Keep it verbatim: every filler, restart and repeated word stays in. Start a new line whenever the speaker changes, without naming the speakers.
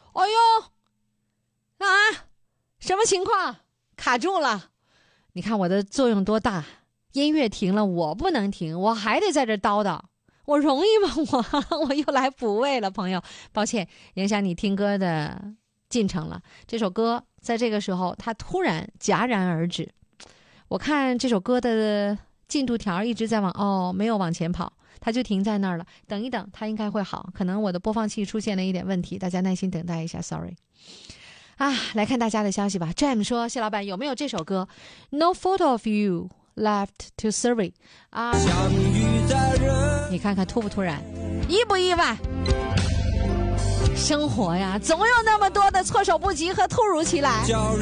哎呦，啊，什么情况？卡住了。你看我的作用多大，音乐停了我不能停，我还得在这叨叨，我容易吗？我我又来补位了，朋友，抱歉影响你听歌的进程了。这首歌在这个时候它突然戛然而止，我看这首歌的进度条一直在往哦没有往前跑，它就停在那儿了，等一等它应该会好，可能我的播放器出现了一点问题，大家耐心等待一下 sorry。啊，来看大家的消息吧。 Jam 说，谢老板有没有这首歌 No photo of you left to survey 啊？你看看突不突然，意不意外？生活呀总有那么多的措手不及和突如其来。